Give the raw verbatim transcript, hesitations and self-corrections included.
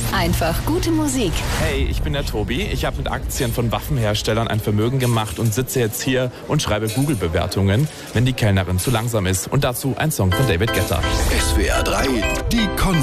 Einfach gute Musik. Hey, ich bin der Tobi. Ich habe mit Aktien von Waffenherstellern ein Vermögen gemacht und sitze jetzt hier und schreibe Google-Bewertungen, wenn die Kellnerin zu langsam ist. Und dazu ein Song von David Guetta. S W R drei, die Kon